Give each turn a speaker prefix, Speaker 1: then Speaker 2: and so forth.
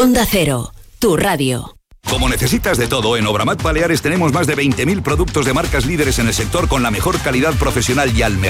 Speaker 1: Onda Cero, tu radio.
Speaker 2: Como necesitas de todo, en Obramat Baleares tenemos más de 20.000 productos de marcas líderes en el sector con la mejor calidad profesional y al mejor